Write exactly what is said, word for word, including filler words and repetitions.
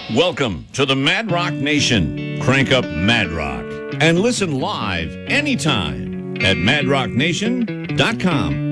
Welcome to the Mad Rock Nation. Crank up Mad Rock and listen live anytime at mad rock nation dot com.